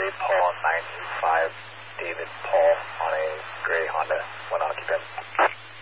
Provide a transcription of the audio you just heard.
David Paul 985, David Paul on a gray Honda, 1 occupant.